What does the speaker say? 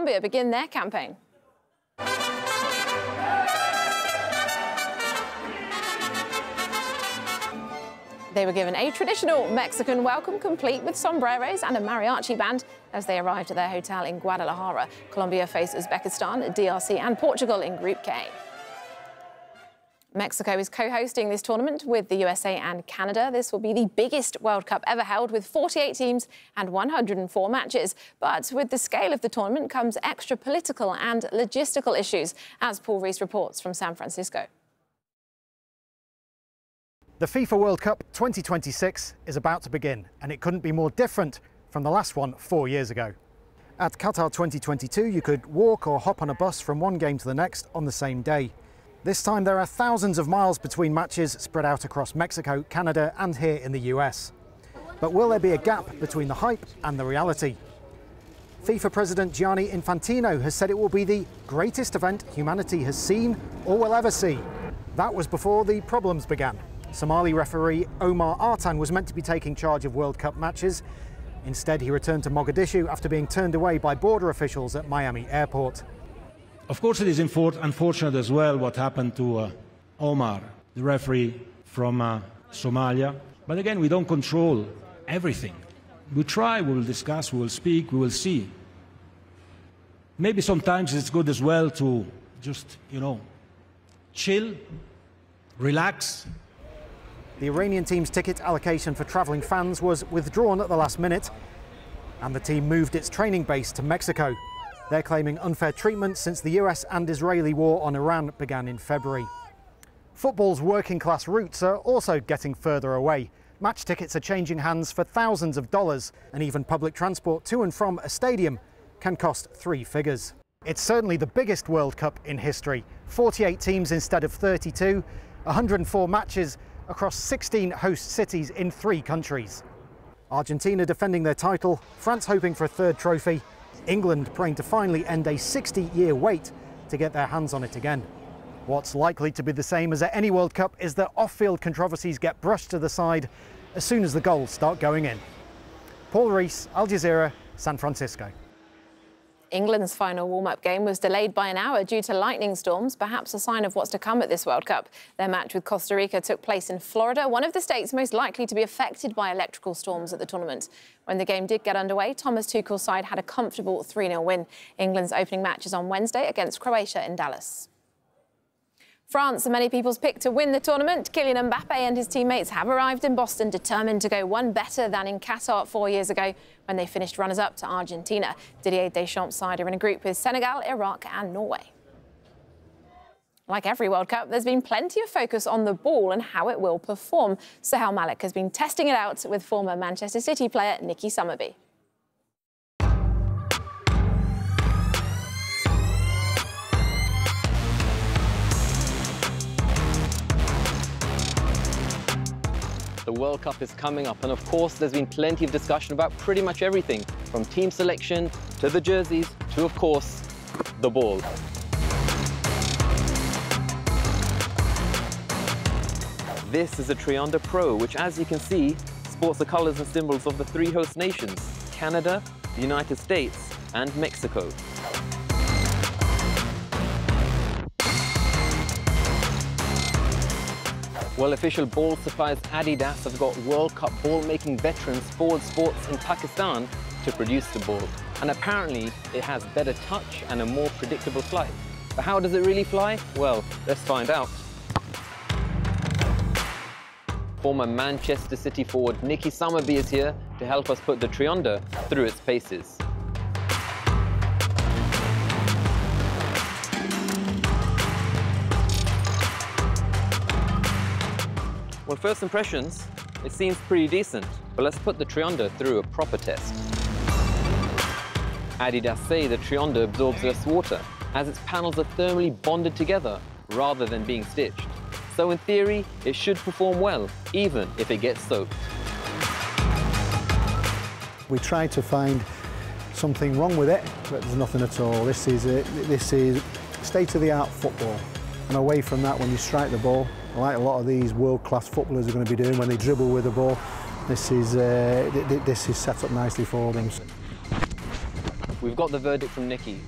Colombia begin their campaign. They were given a traditional Mexican welcome, complete with sombreros and a mariachi band, as they arrived at their hotel in Guadalajara. Colombia face Uzbekistan, DRC and Portugal in Group K. Mexico is co-hosting this tournament with the USA and Canada. This will be the biggest World Cup ever held, with 48 teams and 104 matches. But with the scale of the tournament comes extra political and logistical issues, as Paul Rees reports from San Francisco. The FIFA World Cup 2026 is about to begin, and it couldn't be more different from the last one 4 years ago. At Qatar 2022, you could walk or hop on a bus from one game to the next on the same day. This time there are thousands of miles between matches spread out across Mexico, Canada and here in the US. But will there be a gap between the hype and the reality? FIFA President Gianni Infantino has said it will be the greatest event humanity has seen or will ever see. That was before the problems began. Somali referee Omar Artan was meant to be taking charge of World Cup matches. Instead, he returned to Mogadishu after being turned away by border officials at Miami Airport. Of course, it is unfortunate as well what happened to Omar, the referee from Somalia. But again, we don't control everything. We try, we will discuss, we will speak, we will see. Maybe sometimes it's good as well to just, chill, relax. The Iranian team's ticket allocation for travelling fans was withdrawn at the last minute, and the team moved its training base to Mexico. They're claiming unfair treatment since the US and Israeli war on Iran began in February. Football's working class roots are also getting further away. Match tickets are changing hands for thousands of dollars, and even public transport to and from a stadium can cost 3 figures. It's certainly the biggest World Cup in history. 48 teams instead of 32, 104 matches across 16 host cities in 3 countries. Argentina defending their title, France hoping for a 3rd trophy, England praying to finally end a 60-year wait to get their hands on it again. What's likely to be the same as at any World Cup is that off-field controversies get brushed to the side as soon as the goals start going in. Paul Rees, Al Jazeera, San Francisco. England's final warm-up game was delayed by an hour due to lightning storms, perhaps a sign of what's to come at this World Cup. Their match with Costa Rica took place in Florida, one of the states most likely to be affected by electrical storms at the tournament. When the game did get underway, Thomas Tuchel's side had a comfortable 3-0 win. England's opening match is on Wednesday against Croatia in Dallas. France are many people's pick to win the tournament. Kylian Mbappe and his teammates have arrived in Boston, determined to go one better than in Qatar 4 years ago when they finished runners-up to Argentina. Didier Deschamps' side are in a group with Senegal, Iraq and Norway. Like every World Cup, there's been plenty of focus on the ball and how it will perform. Sohail Malik has been testing it out with former Manchester City player Nicky Summerbee. The World Cup is coming up, and of course there's been plenty of discussion about pretty much everything, from team selection to the jerseys to, of course, the ball. This is a Trionder Pro, which, as you can see, sports the colours and symbols of the 3 host nations: Canada, the United States and Mexico. Well, official ball suppliers Adidas have got World Cup ball-making veterans Ford Sports in Pakistan to produce the ball. And apparently it has better touch and a more predictable flight. But how does it really fly? Well, let's find out. Former Manchester City forward Nicky Summerbee is here to help us put the Trionder through its paces. Well, first impressions, it seems pretty decent, but let's put the Trionder through a proper test. Adidas say the Trionder absorbs less water, as its panels are thermally bonded together rather than being stitched. So in theory, it should perform well, even if it gets soaked. We tried to find something wrong with it, but there's nothing at all. This is state-of-the-art football. And away from that, when you strike the ball, like a lot of these world-class footballers are going to be doing when they dribble with the ball, this is set up nicely for them. We've got the verdict from Nicky.